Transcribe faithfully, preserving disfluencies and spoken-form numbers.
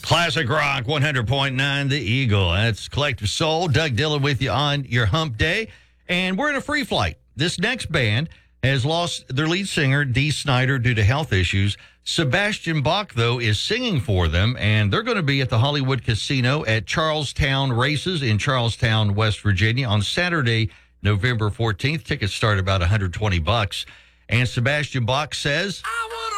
Classic Rock one hundred point nine, The Eagle. That's Collective Soul. Doug Dillon with you on your hump day. And we're in a free flight. This next band has lost their lead singer, Dee Snider, due to health issues. Sebastian Bach, though, is singing for them, and they're going to be at the Hollywood Casino at Charlestown Races in Charlestown, West Virginia on Saturday, November fourteenth. Tickets start about one hundred twenty bucks. And Sebastian Bach says, I wanna